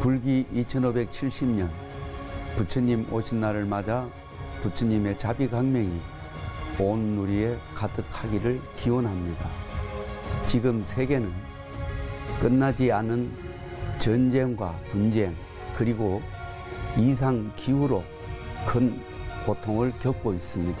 불기 2570년 부처님 오신 날을 맞아 부처님의 자비강명이 온 누리에 가득하기를 기원합니다. 지금 세계는 끝나지 않은 전쟁과 분쟁 그리고 이상기후로 큰 고통을 겪고 있습니다.